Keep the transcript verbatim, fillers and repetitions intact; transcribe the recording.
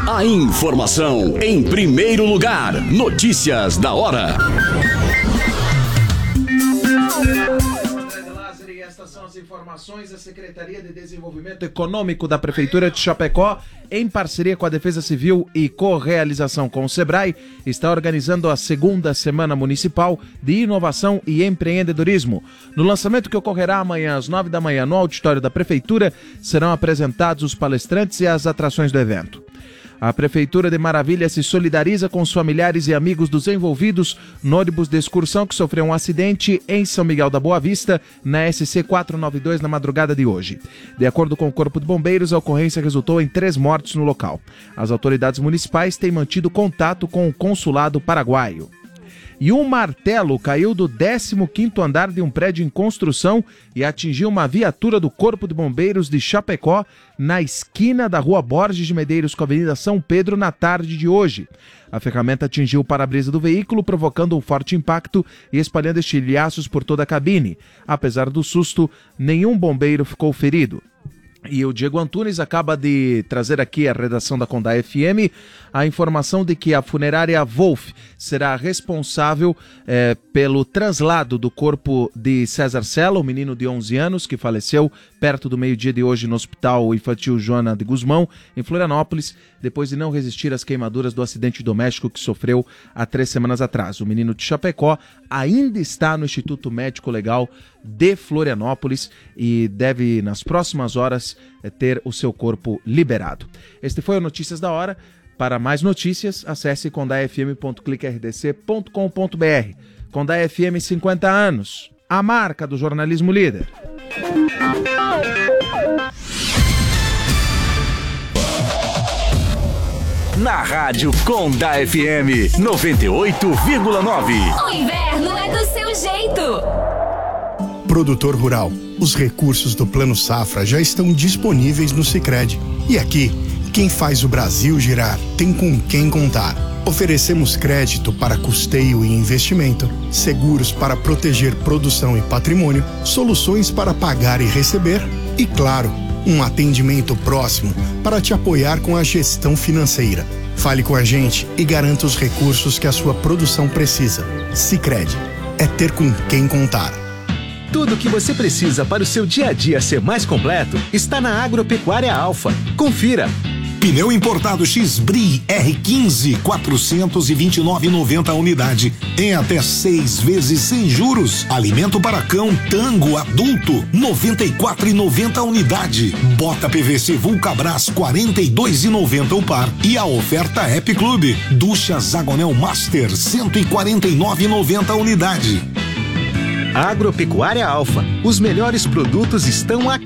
A informação em primeiro lugar. Notícias da hora. Estas são as informações da Secretaria de Desenvolvimento Econômico da Prefeitura de Chapecó, em parceria com a Defesa Civil e co-realização com o Sebrae, está organizando a segunda Semana Municipal de Inovação e Empreendedorismo. No lançamento que ocorrerá amanhã às nove da manhã no auditório da Prefeitura, serão apresentados os palestrantes e as atrações do evento. A Prefeitura de Maravilha se solidariza com os familiares e amigos dos envolvidos no ônibus de excursão que sofreu um acidente em São Miguel da Boa Vista, na S C quatrocentos e noventa e dois, na madrugada de hoje. De acordo com o Corpo de Bombeiros, a ocorrência resultou em três mortes no local. As autoridades municipais têm mantido contato com o consulado paraguaio. E um martelo caiu do décimo quinto andar de um prédio em construção e atingiu uma viatura do Corpo de Bombeiros de Chapecó na esquina da Rua Borges de Medeiros com a Avenida São Pedro na tarde de hoje. A ferramenta atingiu o para-brisa do veículo, provocando um forte impacto e espalhando estilhaços por toda a cabine. Apesar do susto, nenhum bombeiro ficou ferido. E o Diego Antunes acaba de trazer aqui à redação da Condá F M a informação de que a funerária Wolf será responsável eh, pelo traslado do corpo de César Sela, o menino de onze anos que faleceu perto do meio-dia de hoje no Hospital Infantil Joana de Guzmão, em Florianópolis, depois de não resistir às queimaduras do acidente doméstico que sofreu há três semanas atrás. O menino de Chapecó ainda está no Instituto Médico Legal de Florianópolis e deve, nas próximas horas, ter o seu corpo liberado. Este foi o Notícias da Hora. Para mais notícias, acesse conda f m ponto clique r d c ponto com ponto b r. Condá F M, cinquenta anos, a marca do jornalismo líder. Na Rádio Condá F M noventa e oito vírgula nove. O inverno é do seu jeito. Produtor rural, os recursos do Plano Safra já estão disponíveis no Sicredi. E aqui, quem faz o Brasil girar tem com quem contar. Oferecemos crédito para custeio e investimento, seguros para proteger produção e patrimônio, soluções para pagar e receber e, claro, um atendimento próximo para te apoiar com a gestão financeira. Fale com a gente e garanta os recursos que a sua produção precisa. Sicredi, é ter com quem contar. Tudo o que você precisa para o seu dia a dia ser mais completo está na Agropecuária Alfa. Confira! Pneu importado X-Bri R quinze, quatrocentos e vinte e nove reais e noventa centavos a unidade, em até seis vezes sem juros. Alimento para cão Tango adulto, noventa e quatro reais e noventa centavos a unidade. Bota P V C Vulcabras, quarenta e dois reais e noventa centavos o par. E a oferta App Club, ducha Zagonel Master, cento e quarenta e nove reais e noventa centavos a unidade. Agropecuária Alfa, os melhores produtos estão aqui.